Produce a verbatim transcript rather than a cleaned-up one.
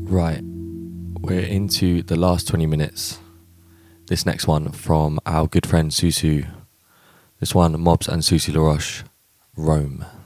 Right, we're into the last twenty minutes. This next one from our good friend Susu. This one, Mobs and Susie LaRoche, Rome.